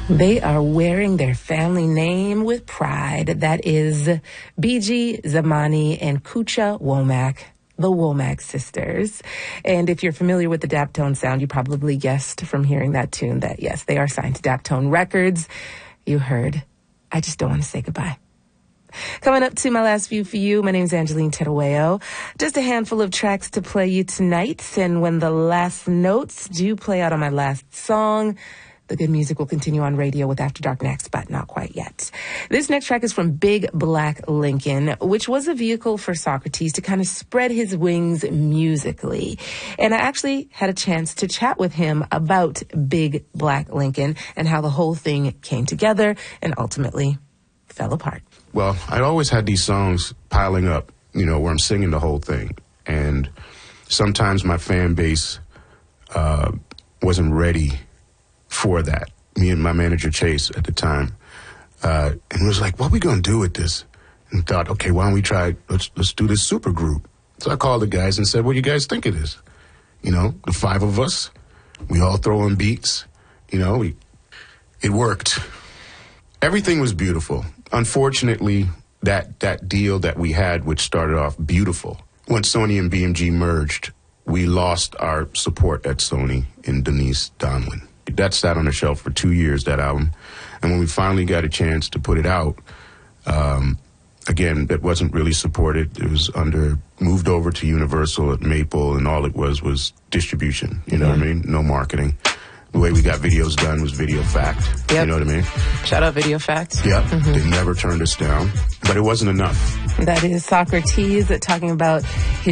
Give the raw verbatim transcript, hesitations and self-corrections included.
They are wearing their family name with pride. That is B G Zamani and Kucha Womack, the Womack sisters. And if you're familiar with the Daptone sound, you probably guessed from hearing that tune that, yes, they are signed to Daptone Records. You heard. I just don't want to say goodbye. Coming up to my last view for you, my name is Angeline Terueo. Just a handful of tracks to play you tonight. And when the last notes do play out on my last song, the good music will continue on radio with After Dark next, but not quite yet. This next track is from Big Black Lincoln, which was a vehicle for Saukrates to kind of spread his wings musically. And I actually had a chance to chat with him about Big Black Lincoln and how the whole thing came together and ultimately fell apart. Well, I'd always had these songs piling up, you know, where I'm singing the whole thing. And sometimes my fan base uh, wasn't ready for that. Me and my manager Chase at the time, uh, and was like, "What are we gonna do with this?" And thought, "Okay, why don't we try? Let's let's do this super group." So I called the guys and said, "What do you guys think of this?" You know, the five of us, we all throw in beats. You know, we, it worked. Everything was beautiful. Unfortunately, that that deal that we had, which started off beautiful, when Sony and B M G merged, we lost our support at Sony in Denise Donlin. That sat on the shelf for two years, that album. And when we finally got a chance to put it out, um, again, that wasn't really supported. It was under, moved over to Universal at Maple, and all it was was distribution. You know mm-hmm. what I mean? No marketing. The way we got videos done was Video Fact. Yep. You know what I mean? Shout out Video Fact. Yep. Mm-hmm. They never turned us down. But it wasn't enough. That is Saukrates talking about his